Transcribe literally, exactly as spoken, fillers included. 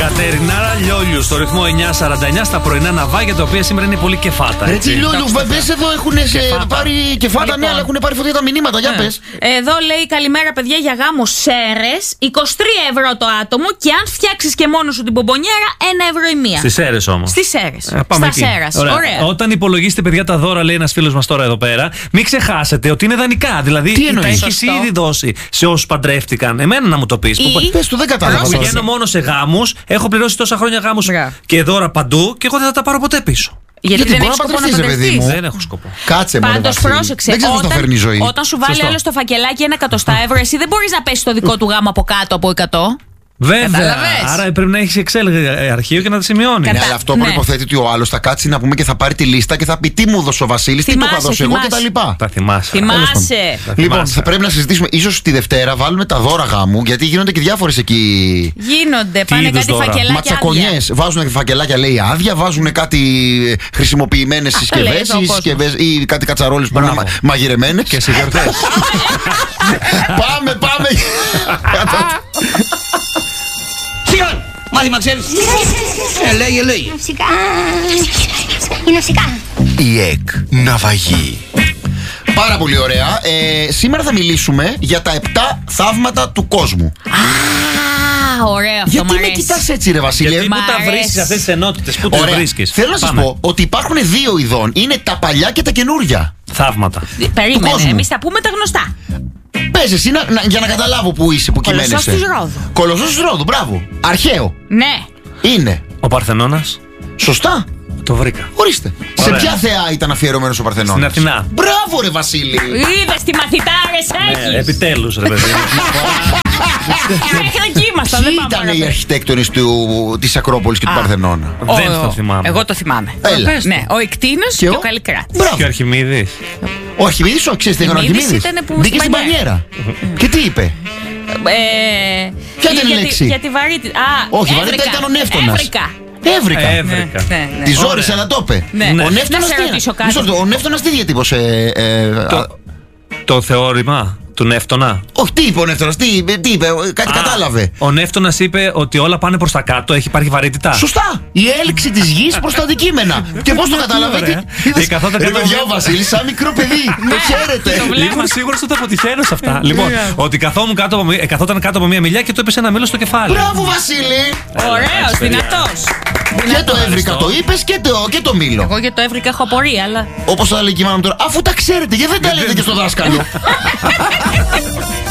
Κατερινάρα Λιόλιου στο ρυθμό εννιά σαράντα εννιά στα πρωινά ναυάγια, τα οποία σήμερα είναι πολύ κεφάτα. Έτσι, Λιόλιου, πες εδώ έχουν πάρει κεφάτα, λοιπόν. Ναι, αλλά έχουν πάρει φωτιά τα μηνύματα. Για πες. Εδώ λέει καλημέρα, παιδιά, για γάμο Σέρες. είκοσι τρία ευρώ το άτομο και αν φτιάξεις και μόνο σου την μπομπονιέρα, ένα ευρώ η μία. Στις Σέρες όμως. Στις Σέρες. Ε, Στα Σέρας. Ωραία. Ωραία. Όταν υπολογίσετε, παιδιά, τα δώρα, λέει ένας φίλος μας τώρα εδώ πέρα, μην ξεχάσετε ότι είναι δανεικά. Δηλαδή τα έχεις ήδη δώσει σε όσους παντρεύτηκαν. Εμένα να μου το πεις. Ή... Πες του, δεν κατάλαβα. Εγώ πηγαίνω μόνο σε γάμους, έχω πληρώσει τόσα χρόνια γάμους και δώρα παντού και εγώ δεν θα τα πάρω ποτέ πίσω. Γιατί, Γιατί δεν έχει σκοπό να παντρευτείς. Δεν έχω σκοπό. Κάτσε μόνο. Πάντως πρόσεξε. Δεν ξέρεις πώς το φέρνει η ζωή. Όταν σου βάλει άλλο στο φακελάκι ένα εκατοστά ευρώ, εσύ δεν μπορείς να πέσει το δικό του γάμο από κάτω από εκατό. Βέβαια. Καταλαβες. Άρα πρέπει να έχεις Excel αρχείο και να τα σημειώνει. Ναι, αλλά αυτό ναι. προϋποθέτει ότι ο άλλος θα κάτσει να πούμε και θα πάρει τη λίστα και θα πει τι μου δώσε ο Βασίλης, τι του είχα δώσει εγώ κτλ. Τα θυμάσαι. Θυμάσαι. Λοιπόν, θα πρέπει να συζητήσουμε. Ίσως τη Δευτέρα βάλουμε τα δώρα γάμου, γιατί γίνονται και διάφορες εκεί. Γίνονται. Πάνε κάτι φακελάκια. Ματσακονιές. Βάζουν φακελάκια, λέει άδεια, βάζουν κάτι χρησιμοποιημένες συσκευές ή κάτι κατσαρόλες που είναι μαγειρεμένες. Και σε γιορτές. Πάμε, πάμε. Σιγά! Μάθημα ξέρεις! Ε, λέγε, λέγε! Ναυσικά! Η ναυσικά! Η ΕΚ Ναυαγή. Πάρα πολύ ωραία. Ε, σήμερα θα μιλήσουμε για τα επτά θαύματα του κόσμου. Α, ωραία αυτό. Γιατί με κοιτάς έτσι, ρε Βασίλη? Γιατί πού τα βρίσκεις αυτές τις ενότητες, πού τις βρίσκεις? Θέλω να σας πω ότι υπάρχουν δύο ειδών. Είναι τα παλιά και τα καινούρια θαύματα. Περίμενε, εμείς θα πούμε τα γνωστά. Πες εσύ να, να, για να καταλάβω που είσαι, που κειμαίνεσαι. Κολοσσός της Ρόδου. Κολοσσός της Ρόδου, μπράβο. Αρχαίο. Ναι. Είναι. Ο Παρθενώνας. Σωστά. Το βρήκα. Ορίστε. Ωραία. Σε ποια θεά ήταν αφιερωμένος ο Παρθενώνας? Στην Αθηνά. Μπράβο, ρε Βασίλη. Είδες τι μαθητάρες έχεις. Ναι, επιτέλους, ρε παιδί. Μέχρι εκεί ήμασταν. Ποιοι ήταν οι αρχιτέκτονες της Ακρόπολης και του Παρθενώνα? Δεν το θυμάμαι. Εγώ το θυμάμαι. Έλα. Ναι, ο Ικτίνος και ο Καλλικράτης. Μπράβο. Και ο Αρχιμίδης. Ο Αρχιμίδης, ο ξέρεις τι έκανε ο Αρχιμίδης? Μπήκε στην πανιέρα. Και τι είπε? Ποια ήταν η λέξη? Για τη βαρύτητα. Όχι, η βαρύτητα ήταν ο Νεύτωνας. Έβρικα. Έβρικα. Τη ζόρισε, αλλά το είπε. Ο Νεύτωνας τι διατύπωσε? Το θεώρημα του Νεύτωνα. Όχι, τι είπε ο Νεύτωνας, τι, τι είπε, κάτι Α, κατάλαβε. Ο Νεύτωνας είπε ότι όλα πάνε προς τα κάτω, έχει υπάρχει βαρύτητα. Σωστά! Η έλξη της γης προς τα αντικείμενα. Και πώς το κατάλαβε? Ρε παιδιά, ο Βασίλης, σαν μικρό παιδί. Το χαίρετε. Ήμουν σίγουρος ότι θα αποτυχαίνω σε αυτά. Λοιπόν, ότι καθόταν κάτω από μία μιλιά και του έπεσε ένα μήλο στο κεφάλι. Μπράβο, Βασίλη! Ωραίος, δυνατός. Και το έβρικα το είπες και το μήλο. Εγώ για το έβρικα έχω απορία, αλλά. Όπως θα λέει και η μάνα μου τώρα, αφού τα ξέρετε, γιατί δεν τα λέτε και στο δάσκαλο?